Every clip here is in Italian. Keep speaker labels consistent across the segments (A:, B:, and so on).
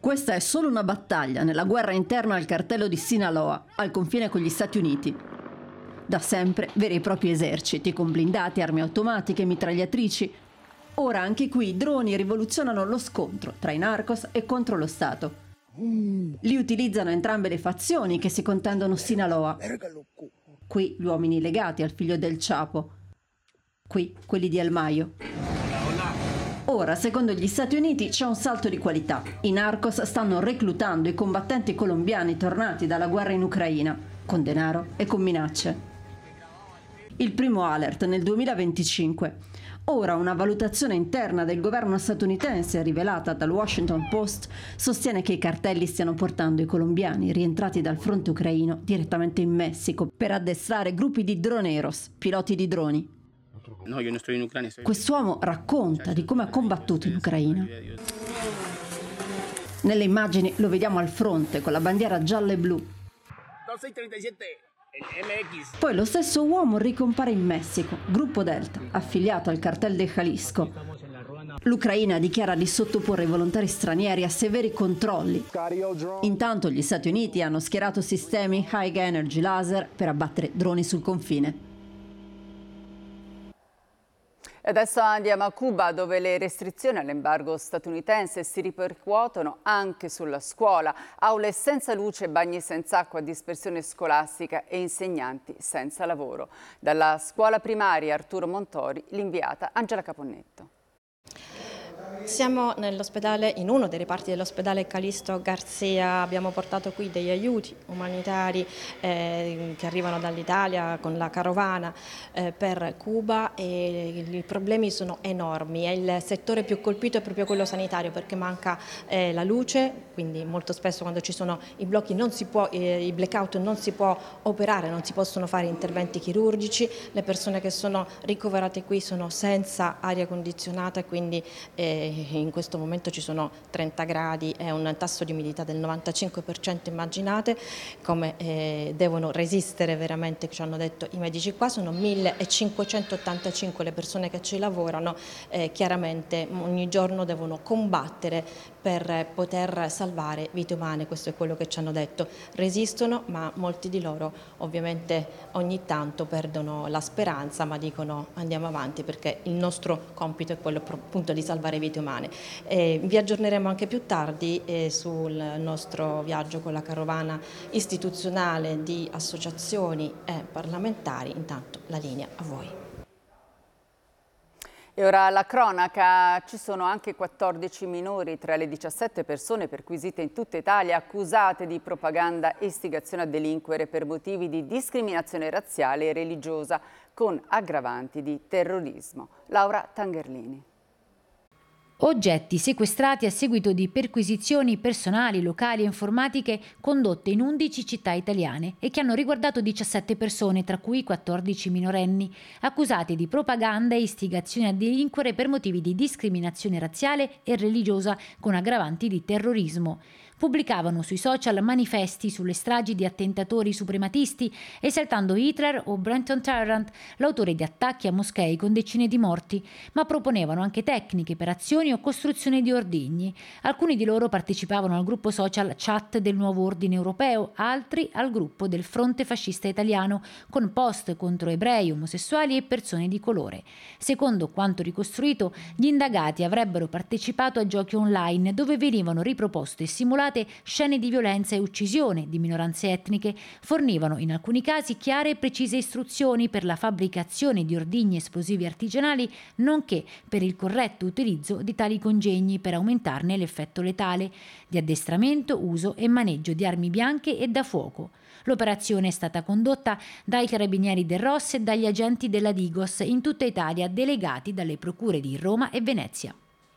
A: Questa è solo una battaglia nella guerra interna al cartello di Sinaloa, al confine con gli Stati Uniti. Da sempre veri e propri eserciti con blindati, armi automatiche, mitragliatrici. Ora anche qui i droni rivoluzionano lo scontro tra i narcos e contro lo Stato. Li utilizzano entrambe le fazioni che si contendono Sinaloa. Qui gli uomini legati al figlio del Chapo. Qui quelli di El Mayo. Ora, secondo gli Stati Uniti, c'è un salto di qualità. I narcos stanno reclutando i combattenti colombiani tornati dalla guerra in Ucraina, con denaro e con minacce. Il primo alert nel 2025. Ora una valutazione interna del governo statunitense rivelata dal Washington Post sostiene che i cartelli stiano portando i colombiani rientrati dal fronte ucraino direttamente in Messico per addestrare gruppi di droneros, piloti di droni.
B: No, io non sto in Ucraina.
A: Quest'uomo racconta di come ha combattuto in Ucraina. Nelle immagini lo vediamo al fronte con la bandiera gialla e blu.
B: 2637, il MX.
A: Poi lo stesso uomo ricompare in Messico, gruppo Delta, affiliato al cartel de Jalisco. L'Ucraina dichiara di sottoporre i volontari stranieri a severi controlli. Intanto gli Stati Uniti hanno schierato sistemi high energy laser per abbattere droni sul confine.
C: Adesso andiamo a Cuba, dove le restrizioni all'embargo statunitense si ripercuotono anche sulla scuola. Aule senza luce, bagni senza acqua, dispersione scolastica e insegnanti senza lavoro. Dalla scuola primaria Arturo Montori, l'inviata Angela Caponnetto.
D: Siamo nell'ospedale, in uno dei reparti dell'ospedale Calixto Garcia. Abbiamo portato qui degli aiuti umanitari che arrivano dall'Italia con la carovana per Cuba, e i problemi sono enormi. Il settore più colpito è proprio quello sanitario, perché manca la luce, quindi molto spesso quando ci sono i blocchi non si può, i blackout, non si può operare, non si possono fare interventi chirurgici. Le persone che sono ricoverate qui sono senza aria condizionata, quindi in questo momento ci sono 30 gradi e un tasso di umidità del 95%, immaginate come devono resistere veramente, ci hanno detto i medici qua. Sono 1585 le persone che ci lavorano, chiaramente ogni giorno devono combattere per poter salvare vite umane, questo è quello che ci hanno detto. Resistono, ma molti di loro ovviamente ogni tanto perdono la speranza, ma dicono andiamo avanti perché il nostro compito è quello appunto di salvare vite umane. Vi aggiorneremo anche più tardi sul nostro viaggio con la carovana istituzionale di associazioni e parlamentari. Intanto la linea a voi.
C: E ora la cronaca. Ci sono anche 14 minori tra le 17 persone perquisite in tutta Italia accusate di propaganda e istigazione a delinquere per motivi di discriminazione razziale e religiosa con aggravanti di terrorismo. Laura Tangerlini.
E: Oggetti sequestrati a seguito di perquisizioni personali, locali e informatiche condotte in 11 città italiane e che hanno riguardato 17 persone, tra cui 14 minorenni, accusati di propaganda e istigazione a delinquere per motivi di discriminazione razziale e religiosa con aggravanti di terrorismo. Pubblicavano sui social manifesti sulle stragi di attentatori suprematisti, esaltando Hitler o Brenton Tarrant, l'autore di attacchi a moschee con decine di morti, ma proponevano anche tecniche per azioni o costruzione di ordigni. Alcuni di loro partecipavano al gruppo social Chat del Nuovo Ordine Europeo, altri al gruppo del Fronte Fascista Italiano, con post contro ebrei, omosessuali e persone di colore. Secondo quanto ricostruito, gli indagati avrebbero partecipato a giochi online dove venivano riproposte e simulate scene di violenza e uccisione di minoranze etniche, fornivano in alcuni casi chiare e precise istruzioni per la fabbricazione di ordigni esplosivi artigianali, nonché per il corretto utilizzo di tali congegni per aumentarne l'effetto letale, di addestramento, uso e maneggio di armi bianche e da fuoco. L'operazione è stata condotta dai carabinieri del ROS e dagli agenti della Digos in tutta Italia, delegati dalle procure di Roma e Venezia.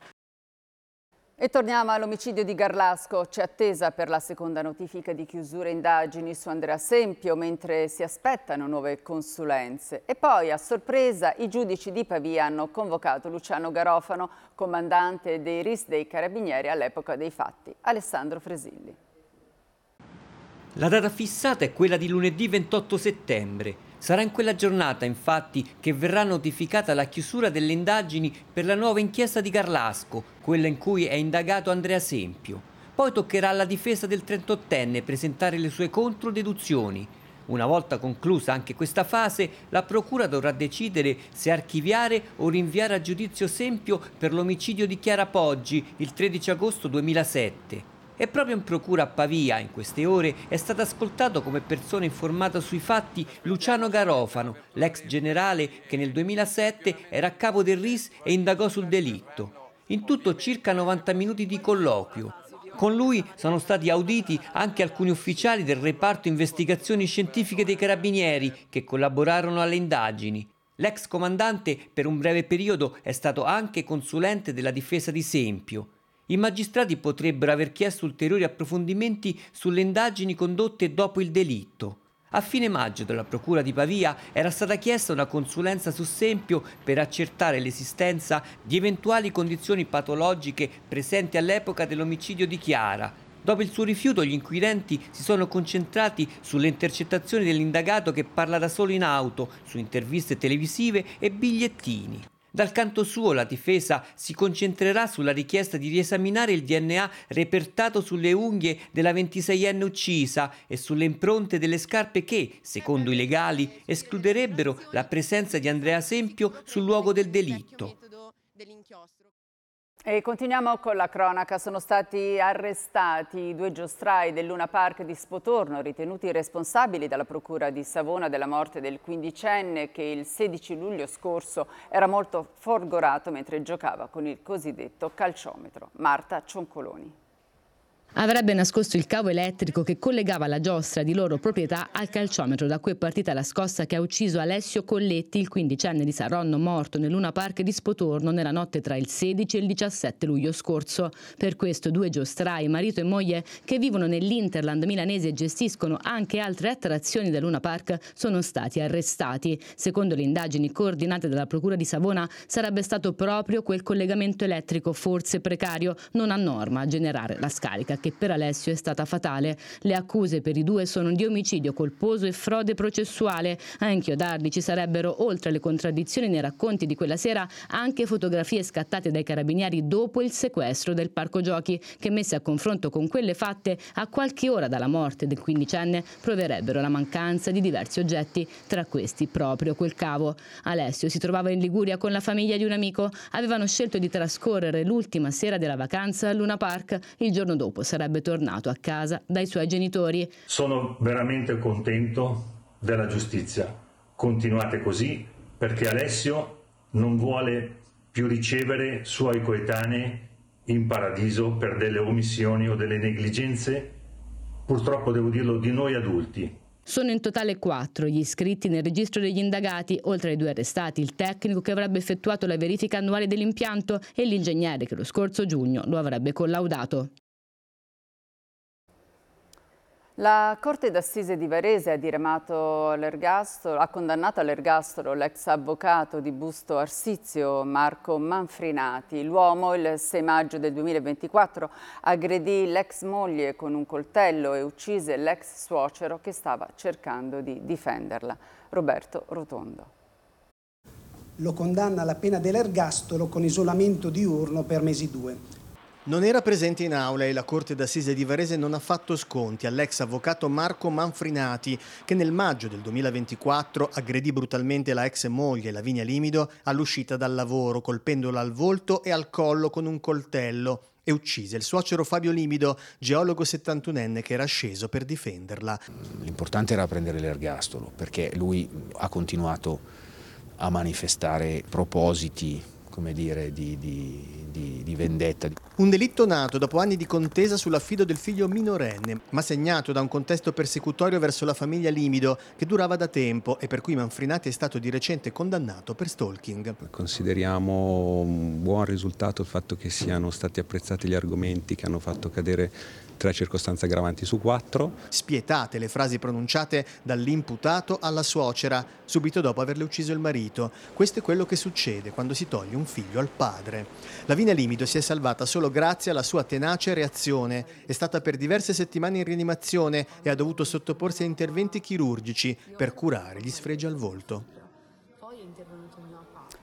C: E torniamo all'omicidio di Garlasco. C'è attesa per la seconda notifica di chiusura indagini su Andrea Sempio, mentre si aspettano nuove consulenze. E poi, a sorpresa, i giudici di Pavia hanno convocato Luciano Garofano, comandante dei RIS dei Carabinieri all'epoca dei fatti. Alessandro Fresilli.
F: La data fissata è quella di lunedì 28 settembre. Sarà in quella giornata, infatti, che verrà notificata la chiusura delle indagini per la nuova inchiesta di Garlasco, quella in cui è indagato Andrea Sempio. Poi toccherà alla difesa del 38enne presentare le sue controdeduzioni. Una volta conclusa anche questa fase, la procura dovrà decidere se archiviare o rinviare a giudizio Sempio per l'omicidio di Chiara Poggi il 13 agosto 2007. E proprio in procura a Pavia, in queste ore, è stato ascoltato come persona informata sui fatti Luciano Garofano, l'ex generale che nel 2007 era a capo del RIS e indagò sul delitto. In tutto circa 90 minuti di colloquio. Con lui sono stati auditi anche alcuni ufficiali del reparto investigazioni scientifiche dei Carabinieri che collaborarono alle indagini. L'ex comandante per un breve periodo è stato anche consulente della difesa di Sempio. I magistrati potrebbero aver chiesto ulteriori approfondimenti sulle indagini condotte dopo il delitto. A fine maggio dalla Procura di Pavia era stata chiesta una consulenza su Sempio per accertare l'esistenza di eventuali condizioni patologiche presenti all'epoca dell'omicidio di Chiara. Dopo il suo rifiuto gli inquirenti si sono concentrati sulle intercettazioni dell'indagato che parla da solo in auto, su interviste televisive e bigliettini. Dal canto suo la difesa si concentrerà sulla richiesta di riesaminare il DNA repertato sulle unghie della 26enne uccisa e sulle impronte delle scarpe che, secondo i legali, escluderebbero la presenza di Andrea Sempio sul luogo del delitto.
C: E continuiamo con la cronaca. Sono stati arrestati 2 giostrai del Luna Park di Spotorno, ritenuti responsabili dalla Procura di Savona della morte del quindicenne che il 16 luglio scorso era molto folgorato mentre giocava con il cosiddetto calciometro. Marta Cioncoloni.
G: Avrebbe nascosto il cavo elettrico che collegava la giostra di loro proprietà al calciometro, da cui è partita la scossa che ha ucciso Alessio Colletti, il quindicenne di Saronno morto nel Luna Park di Spotorno nella notte tra il 16 e il 17 luglio scorso. Per questo 2 giostrai, marito e moglie, che vivono nell'Interland milanese e gestiscono anche altre attrazioni del Luna Park, sono stati arrestati. Secondo le indagini coordinate dalla Procura di Savona, sarebbe stato proprio quel collegamento elettrico, forse precario, non a norma, a generare la scarica che per Alessio è stata fatale. Le accuse per i 2 sono di omicidio colposo e frode processuale. A inchiodarli ci sarebbero, oltre alle contraddizioni nei racconti di quella sera, anche fotografie scattate dai carabinieri dopo il sequestro del parco giochi, che messe a confronto con quelle fatte a qualche ora dalla morte del quindicenne proverebbero la mancanza di diversi oggetti, tra questi proprio quel cavo. Alessio si trovava in Liguria con la famiglia di un amico. Avevano scelto di trascorrere l'ultima sera della vacanza al Luna Park. Il giorno dopo sarebbe tornato a casa dai suoi genitori.
H: Sono veramente contento della giustizia. Continuate così, perché Alessio non vuole più ricevere suoi coetanei in paradiso per delle omissioni o delle negligenze, purtroppo devo dirlo, di noi adulti.
G: Sono in totale 4 gli iscritti nel registro degli indagati, oltre ai 2 arrestati, il tecnico che avrebbe effettuato la verifica annuale dell'impianto e l'ingegnere che lo scorso giugno lo avrebbe collaudato.
C: La Corte d'Assise di Varese ha condannato all'ergastolo l'ex avvocato di Busto Arsizio Marco Manfrinati. L'uomo il 6 maggio del 2024 aggredì l'ex moglie con un coltello e uccise l'ex suocero che stava cercando di difenderla. Roberto Rotondo.
I: Lo condanna alla pena dell'ergastolo con isolamento diurno per mesi 2.
J: Non era presente in aula e la Corte d'Assise di Varese non ha fatto sconti all'ex avvocato Marco Manfrinati, che nel maggio del 2024 aggredì brutalmente la ex moglie Lavinia Limido all'uscita dal lavoro, colpendola al volto e al collo con un coltello, e uccise il suocero Fabio Limido, geologo 71enne che era sceso per difenderla.
K: L'importante era prendere l'ergastolo, perché lui ha continuato a manifestare propositi, come dire, di vendetta.
J: Un delitto nato dopo anni di contesa sull'affido del figlio minorenne, ma segnato da un contesto persecutorio verso la famiglia Limido che durava da tempo e per cui Manfrinati è stato di recente condannato per stalking.
L: Consideriamo un buon risultato il fatto che siano stati apprezzati gli argomenti che hanno fatto cadere 3 circostanze aggravanti su 4.
J: Spietate le frasi pronunciate dall'imputato alla suocera, subito dopo averle ucciso il marito. Questo è quello che succede quando si toglie un figlio al padre. Lavinia Limido si è salvata solo grazie alla sua tenace reazione. È stata per diverse settimane in rianimazione e ha dovuto sottoporsi a interventi chirurgici per curare gli sfregi al volto.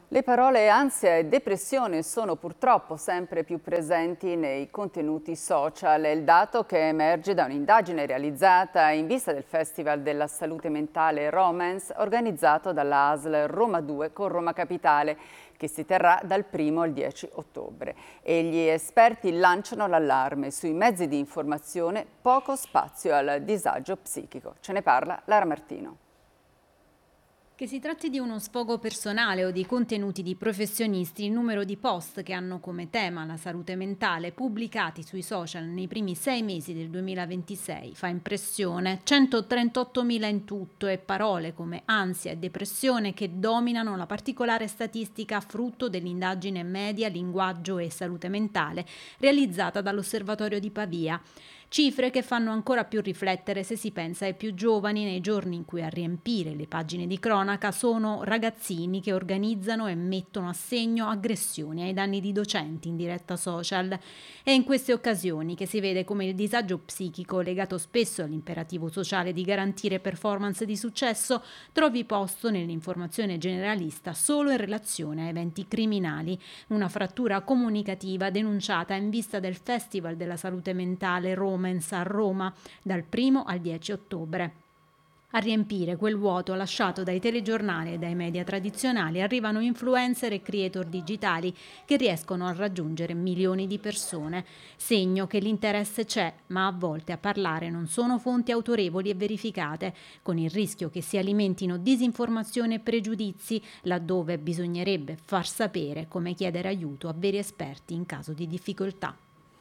C: Le parole ansia e depressione sono purtroppo sempre più presenti nei contenuti social. È il dato che emerge da un'indagine realizzata in vista del Festival della Salute Mentale Romance organizzato dalla ASL Roma 2 con Roma Capitale, che si terrà dal 1° al 10 ottobre. E gli esperti lanciano l'allarme: sui mezzi di informazione poco spazio al disagio psichico. Ce ne parla Lara Martino.
M: Che si tratti di uno sfogo personale o di contenuti di professionisti, il numero di post che hanno come tema la salute mentale pubblicati sui social nei primi 6 mesi del 2026 fa impressione. 138.000 in tutto, e parole come ansia e depressione che dominano la particolare statistica frutto dell'indagine Media, Linguaggio e Salute Mentale realizzata dall'Osservatorio di Pavia. Cifre che fanno ancora più riflettere se si pensa ai più giovani, nei giorni in cui a riempire le pagine di cronaca sono ragazzini che organizzano e mettono a segno aggressioni ai danni di docenti in diretta social. È in queste occasioni che si vede come il disagio psichico, legato spesso all'imperativo sociale di garantire performance di successo, trovi posto nell'informazione generalista solo in relazione a eventi criminali. Una frattura comunicativa denunciata in vista del Festival della Salute Mentale Romance a Roma dal 1° al 10 ottobre. A riempire quel vuoto lasciato dai telegiornali e dai media tradizionali arrivano influencer e creator digitali che riescono a raggiungere milioni di persone, segno che l'interesse c'è, ma a volte a parlare non sono fonti autorevoli e verificate, con il rischio che si alimentino disinformazione e pregiudizi, laddove bisognerebbe far sapere come chiedere aiuto a veri esperti in caso di difficoltà.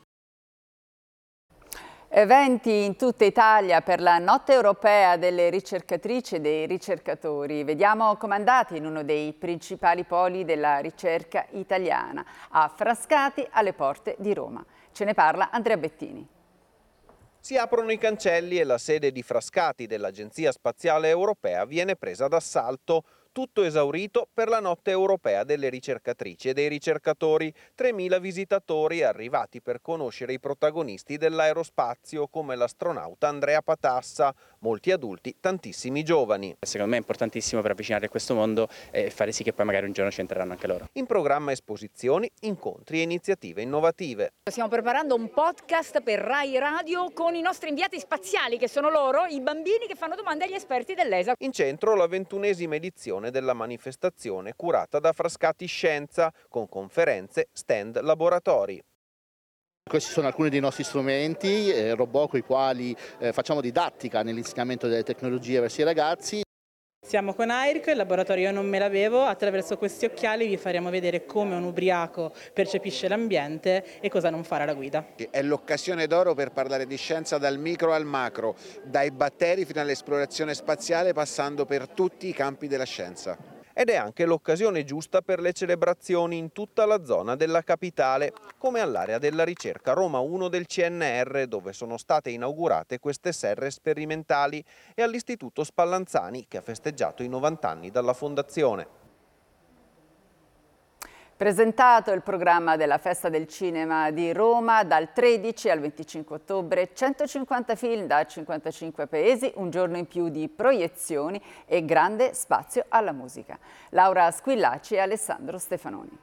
C: Eventi in tutta Italia per la Notte Europea delle Ricercatrici e dei Ricercatori. Vediamo com'è andata in uno dei principali poli della ricerca italiana, a Frascati, alle porte di Roma. Ce ne parla Andrea Bettini.
N: Si aprono i cancelli e la sede di Frascati dell'Agenzia Spaziale Europea viene presa d'assalto. Tutto esaurito per la Notte Europea delle Ricercatrici e dei Ricercatori. 3.000 visitatori arrivati per conoscere i protagonisti dell'aerospazio come l'astronauta Andrea Patassa, molti adulti, tantissimi giovani.
B: Secondo me è importantissimo per avvicinare a questo mondo e fare sì che poi magari un giorno ci entreranno anche loro.
N: In programma esposizioni, incontri e iniziative innovative.
O: Stiamo preparando un podcast per Rai Radio con i nostri inviati spaziali, che sono loro, i bambini che fanno domande agli esperti dell'ESA.
N: In centro la 21ª edizione della manifestazione curata da Frascati Scienza, con conferenze, stand, laboratori.
P: Questi sono alcuni dei nostri strumenti, robot con i quali facciamo didattica nell'insegnamento delle tecnologie verso i ragazzi.
Q: Siamo con AIRC, il laboratorio Io non me l'avevo. Attraverso questi occhiali vi faremo vedere come un ubriaco percepisce l'ambiente e cosa non fare alla guida.
R: È l'occasione d'oro per parlare di scienza dal micro al macro, dai batteri fino all'esplorazione spaziale, passando per tutti i campi della scienza.
N: Ed è anche l'occasione giusta per le celebrazioni in tutta la zona della capitale, come all'area della ricerca Roma 1 del CNR, dove sono state inaugurate queste serre sperimentali, e all'Istituto Spallanzani, che ha festeggiato i 90 anni dalla fondazione.
C: Presentato il programma della Festa del Cinema di Roma dal 13 al 25 ottobre, 150 film da 55 paesi, un giorno in più di proiezioni e grande spazio alla musica. Laura Squillaci e Alessandro Stefanoni.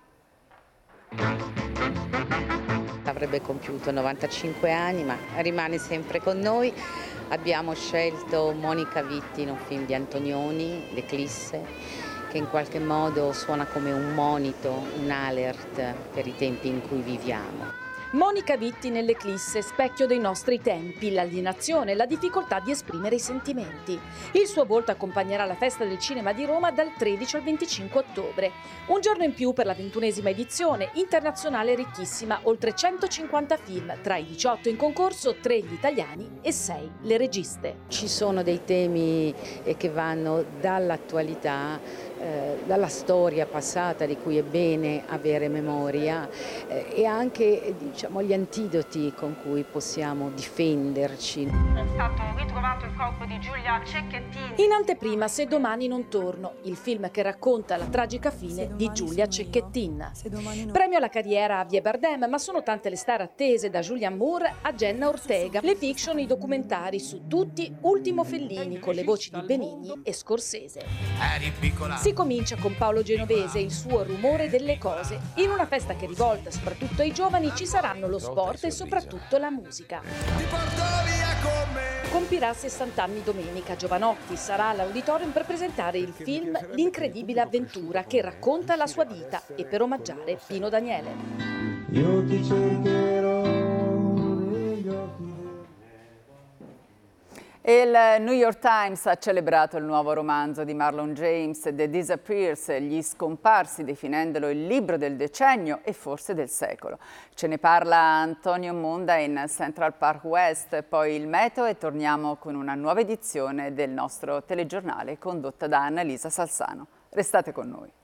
S: Avrebbe compiuto 95 anni, ma rimane sempre con noi. Abbiamo scelto Monica Vitti in un film di Antonioni, L'Eclisse, che in qualche modo suona come un monito, un alert per i tempi in cui viviamo.
T: Monica Vitti nell'Eclisse, specchio dei nostri tempi, l'alienazione, la difficoltà di esprimere i sentimenti. Il suo volto accompagnerà la Festa del Cinema di Roma dal 13 al 25 ottobre. Un giorno in più per la 21ª edizione, internazionale ricchissima, oltre 150 film, tra i 18 in concorso, 3 gli italiani e 6 le registe.
S: Ci sono dei temi che vanno dall'attualità, dalla storia passata di cui è bene avere memoria e anche gli antidoti con cui possiamo difenderci.
U: È stato ritrovato il corpo di Giulia Cecchettini.
T: In anteprima Se domani non torno, il film che racconta la tragica fine di Giulia Cecchettin. Premio alla carriera a Javier Bardem, ma sono tante le star attese, da Julianne Moore a Jenna Ortega. Le fiction, i documentari su tutti, ultimo Fellini con le voci di Benigni e Scorsese.
U: Eri piccola.
T: ricomincia con Paolo Genovese e il suo Rumore delle cose. In una festa che rivolta soprattutto ai giovani ci saranno lo sport e soprattutto la musica. Compirà 60 anni domenica. Giovanotti sarà all'Auditorium per presentare il film L'incredibile avventura che racconta la sua vita e per omaggiare Pino Daniele.
A: Io ti cercherò negli occhi.
C: Il New York Times ha celebrato il nuovo romanzo di Marlon James, The Disappears, Gli scomparsi, definendolo il libro del decennio e forse del secolo. Ce ne parla Antonio Monda in Central Park West, poi il meteo e torniamo con una nuova edizione del nostro telegiornale condotta da Annalisa Salzano. Restate con noi.